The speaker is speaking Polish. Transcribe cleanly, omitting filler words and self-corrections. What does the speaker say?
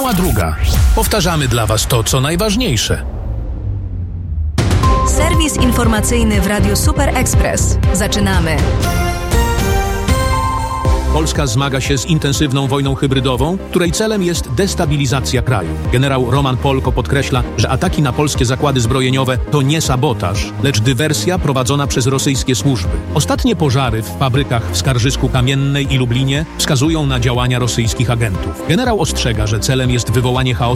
a druga. Powtarzamy dla Was to, co najważniejsze. Serwis informacyjny w Radiu Super Express. Zaczynamy. Polska zmaga się z intensywną wojną hybrydową, której celem jest destabilizacja kraju. Generał Roman Polko podkreśla, że ataki na polskie zakłady zbrojeniowe to nie sabotaż, lecz dywersja prowadzona przez rosyjskie służby. Ostatnie pożary w fabrykach w Skarżysku Kamiennej i Lublinie wskazują na działania rosyjskich agentów. Generał ostrzega, że celem jest wywołanie chaosu